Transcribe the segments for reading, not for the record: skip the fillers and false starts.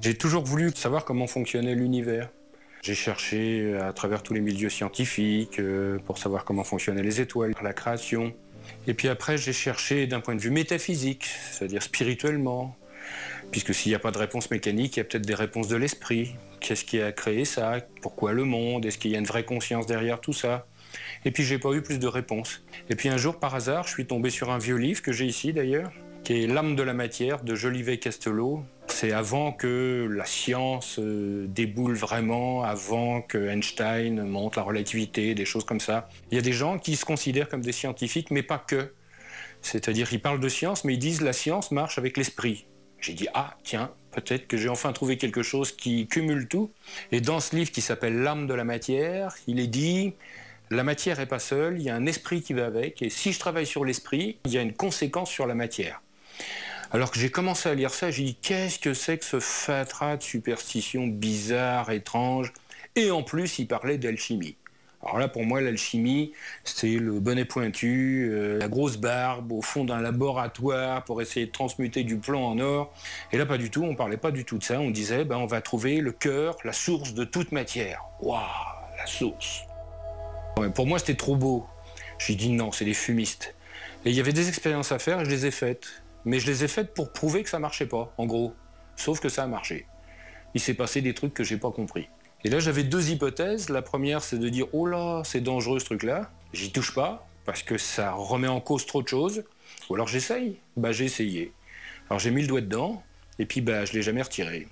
J'ai toujours voulu savoir comment fonctionnait l'univers. J'ai cherché à travers tous les milieux scientifiques pour savoir comment fonctionnaient les étoiles, la création. Et puis après, j'ai cherché d'un point de vue métaphysique, c'est-à-dire spirituellement. Puisque s'il n'y a pas de réponse mécanique, il y a peut-être des réponses de l'esprit. Qu'est-ce qui a créé ça? Pourquoi le monde? Est-ce qu'il y a une vraie conscience derrière tout ça? Et puis j'ai pas eu plus de réponses. Et puis un jour, par hasard, je suis tombé sur un vieux livre que j'ai ici d'ailleurs, qui est L'âme de la matière de Jolivet-Castelot. C'est avant que la science déboule vraiment, avant que Einstein montre la relativité, des choses comme ça. Il y a des gens qui se considèrent comme des scientifiques, mais pas que. C'est-à-dire qu'ils parlent de science, mais ils disent la science marche avec l'esprit. J'ai dit, ah tiens, peut-être que j'ai enfin trouvé quelque chose qui cumule tout. Et dans ce livre qui s'appelle L'âme de la matière, il est dit, la matière n'est pas seule, il y a un esprit qui va avec, et si je travaille sur l'esprit, il y a une conséquence sur la matière. Alors que j'ai commencé à lire ça, j'ai dit, qu'est-ce que c'est que ce fatras de superstitions bizarres, étranges? Et en plus, il parlait d'alchimie. Alors là, pour moi, l'alchimie, c'est le bonnet pointu, la grosse barbe au fond d'un laboratoire pour essayer de transmuter du plomb en or. Et là, pas du tout, on parlait pas du tout de ça. On disait, on va trouver le cœur, la source de toute matière. Waouh, la source. Ouais, pour moi, c'était trop beau. J'ai dit non, c'est des fumistes. Et il y avait des expériences à faire et je les ai faites. Mais je les ai faites pour prouver que ça marchait pas, en gros. Sauf que ça a marché. Il s'est passé des trucs que j'ai pas compris. Et là, j'avais deux hypothèses. La première, c'est de dire « Oh là, c'est dangereux ce truc-là. J'y touche pas, parce que ça remet en cause trop de choses. » Ou alors j'essaye. J'ai essayé. Alors j'ai mis le doigt dedans, et puis je l'ai jamais retiré.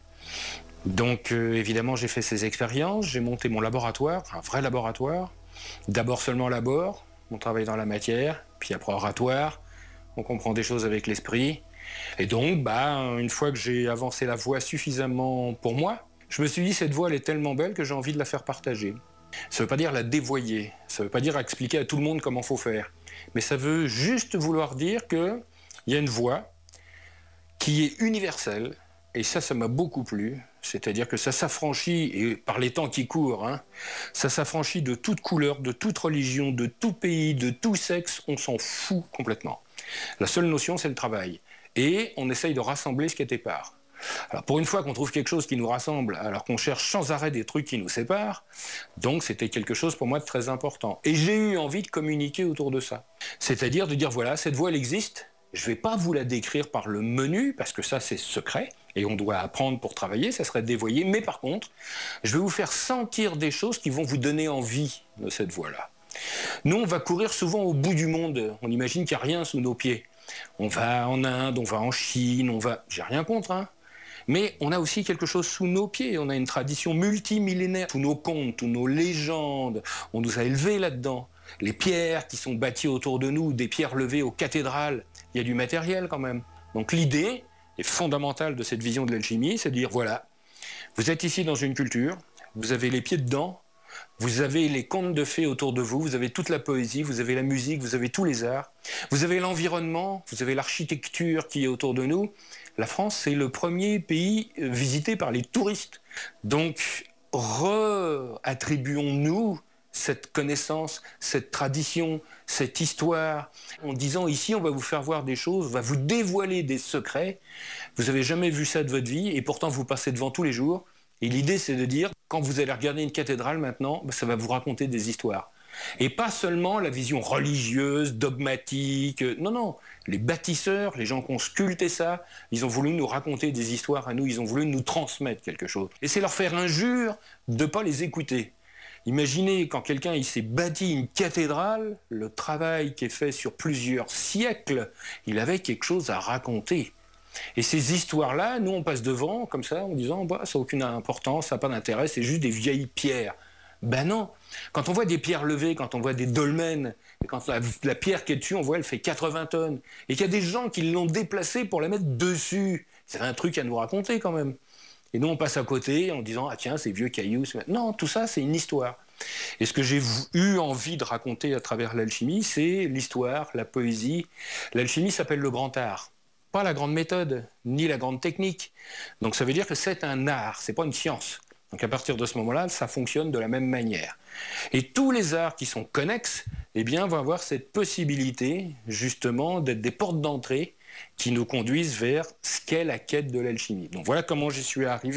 Donc évidemment, j'ai fait ces expériences. J'ai monté mon laboratoire, un vrai laboratoire. D'abord seulement labor, on travaille dans la matière, puis après oratoire, on comprend des choses avec l'esprit. Et donc, une fois que j'ai avancé la voie suffisamment pour moi, je me suis dit, cette voie, elle est tellement belle que j'ai envie de la faire partager. Ça ne veut pas dire la dévoyer, ça ne veut pas dire expliquer à tout le monde comment il faut faire, mais ça veut juste vouloir dire qu'il y a une voie qui est universelle, et ça m'a beaucoup plu, c'est-à-dire que ça s'affranchit, et par les temps qui courent, ça s'affranchit de toute couleur, de toute religion, de tout pays, de tout sexe, on s'en fout complètement. La seule notion, c'est le travail. Et on essaye de rassembler ce qui est épars. Alors pour une fois qu'on trouve quelque chose qui nous rassemble, alors qu'on cherche sans arrêt des trucs qui nous séparent, donc c'était quelque chose pour moi de très important. Et j'ai eu envie de communiquer autour de ça. C'est-à-dire de dire, voilà, cette voie, elle existe, je ne vais pas vous la décrire par le menu, parce que ça, c'est secret, et on doit apprendre pour travailler, ça serait dévoyé, mais par contre, je vais vous faire sentir des choses qui vont vous donner envie de cette voie-là. Nous, on va courir souvent au bout du monde. On imagine qu'il n'y a rien sous nos pieds. On va en Inde, on va en Chine, on va... J'ai rien contre, mais on a aussi quelque chose sous nos pieds. On a une tradition multimillénaire. Tous nos contes, toutes nos légendes, on nous a élevés là-dedans. Les pierres qui sont bâties autour de nous, des pierres levées aux cathédrales, il y a du matériel quand même. Donc l'idée est fondamentale de cette vision de l'alchimie, c'est de dire, voilà, vous êtes ici dans une culture, vous avez les pieds dedans, vous avez les contes de fées autour de vous, vous avez toute la poésie, vous avez la musique, vous avez tous les arts, vous avez l'environnement, vous avez l'architecture qui est autour de nous. La France, c'est le premier pays visité par les touristes. Donc, attribuons-nous cette connaissance, cette tradition, cette histoire, en disant ici, on va vous faire voir des choses, on va vous dévoiler des secrets. Vous n'avez jamais vu ça de votre vie, et pourtant vous passez devant tous les jours. Et l'idée, c'est de dire, quand vous allez regarder une cathédrale maintenant, ça va vous raconter des histoires. Et pas seulement la vision religieuse, dogmatique. Non. Les bâtisseurs, les gens qui ont sculpté ça, ils ont voulu nous raconter des histoires à nous, ils ont voulu nous transmettre quelque chose. Et c'est leur faire injure de ne pas les écouter. Imaginez, quand quelqu'un il s'est bâti une cathédrale, le travail qui est fait sur plusieurs siècles, il avait quelque chose à raconter. Et ces histoires-là, nous, on passe devant, comme ça, en disant ça n'a aucune importance, ça n'a pas d'intérêt, c'est juste des vieilles pierres. Non. Quand on voit des pierres levées, quand on voit des dolmens, et quand la pierre qui est dessus, on voit, elle fait 80 tonnes. Et qu'il y a des gens qui l'ont déplacée pour la mettre dessus. C'est un truc à nous raconter, quand même. Et nous, on passe à côté en disant, ah tiens, ces vieux cailloux. Non, tout ça, c'est une histoire. Et ce que j'ai eu envie de raconter à travers l'alchimie, c'est l'histoire, la poésie. L'alchimie s'appelle le grand art. Pas la grande méthode, ni la grande technique. Donc ça veut dire que c'est un art, c'est pas une science. Donc à partir de ce moment-là, ça fonctionne de la même manière. Et tous les arts qui sont connexes, vont avoir cette possibilité, justement, d'être des portes d'entrée qui nous conduisent vers ce qu'est la quête de l'alchimie. Donc voilà comment j'y suis arrivé.